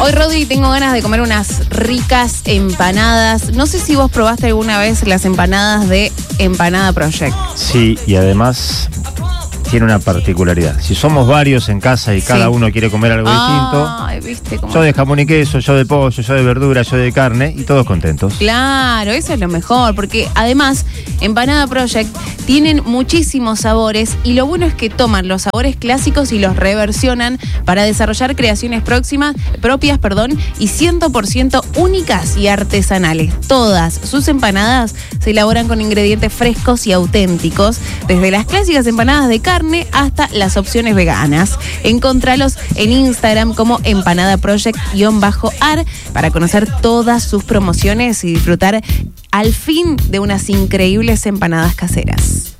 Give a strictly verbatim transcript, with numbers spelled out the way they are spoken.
Hoy, Rodi, tengo ganas de comer unas ricas empanadas. No sé si vos probaste alguna vez las empanadas de Empanada Project. Sí, y además tiene una particularidad. Si somos varios en casa y sí. cada uno quiere comer algo Ay, distinto, ¿viste cómo? Yo de jamón y queso, yo de pollo, yo de verdura, yo de carne y todos contentos. Claro, eso es lo mejor, porque además Empanada Project tienen muchísimos sabores y lo bueno es que toman los sabores clásicos y los reversionan para desarrollar creaciones próximas, propias perdón, y cien por ciento únicas y artesanales. Todas sus empanadas se elaboran con ingredientes frescos y auténticos, desde las clásicas empanadas de carne hasta las opciones veganas. Encontralos en Instagram como Empanada Project-ar para conocer todas sus promociones y disfrutar al fin de unas increíbles empanadas caseras.